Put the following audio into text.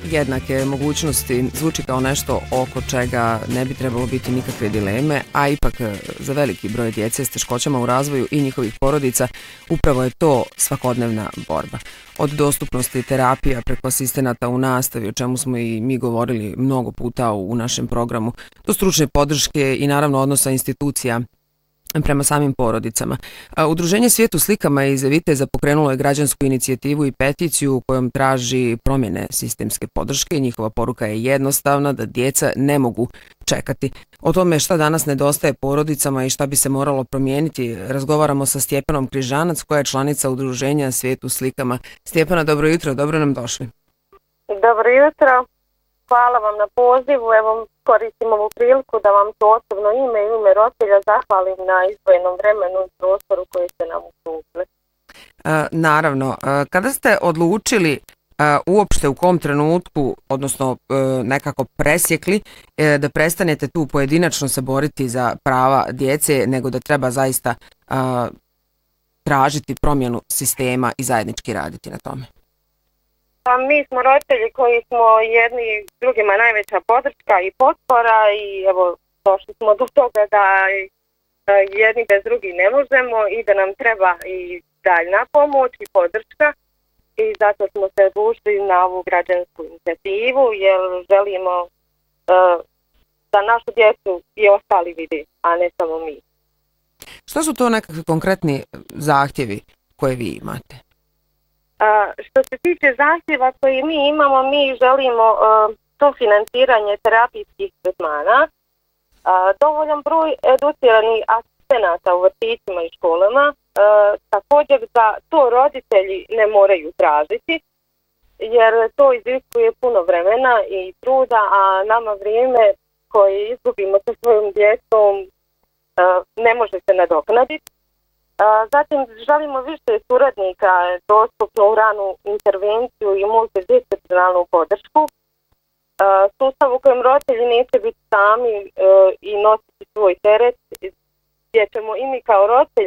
Jednake mogućnosti zvuči kao nešto oko čega ne bi trebalo biti nikakve dileme, a ipak za veliki broj djece s teškoćama u razvoju i njihovih porodica upravo je to svakodnevna borba. Od dostupnosti terapija preko asistenata u nastavi, o čemu smo i mi govorili mnogo puta u našem programu, do stručne podrške i naravno odnosa institucija prema samim porodicama. Udruženje Svijet u slikama iz Viteza pokrenulo je građansku inicijativu i peticiju kojom traži promjene sistemske podrške. Njihova poruka je jednostavna, da djeca ne mogu čekati. O tome šta danas nedostaje porodicama i šta bi se moralo promijeniti, razgovaramo sa Stjepanom Križanac, koja je članica Udruženja Svijet u slikama. Stjepana, dobro jutro, dobro nam došli. Dobro jutro. Hvala vam na pozivu. Evo, koristim ovu priliku da vam to osobno ime i ime roditelja zahvalim na izdvojenom vremenu i prostoru koji ste nam ustupili. Naravno. Kada ste odlučili uopšte u kom trenutku, odnosno nekako presjekli, da prestanete tu pojedinačno se boriti za prava djece, nego da treba zaista tražiti promjenu sistema i zajednički raditi na tome? Pa mi smo roditelji koji smo jedni drugima najveća podrška i potpora i evo došli smo do toga da jedni bez drugih ne možemo i da nam treba i daljna pomoć i podrška i zato smo se odlučili na ovu građansku inicijativu jer želimo da našu djecu i ostali vidi, a ne samo mi. Što su to nekakvi konkretni zahtjevi koje vi imate? Što se tiče zahtjeva koje mi imamo, mi želimo to financiranje terapijskih tretmana, dovoljan broj educiranih asistenata u vrtićima i školama, također da to roditelji ne moraju tražiti, jer to iziskuje puno vremena i truda, a nama vrijeme koje izgubimo sa svojom djecom ne može se nadoknaditi. Zatim želimo više suradnika, dostupnu ranu intervenciju i multidisciplinarnu podršku. Sustav u kojem roditelji neće biti sami i nositi svoj teret, gdje ćemo i mi kao roditelji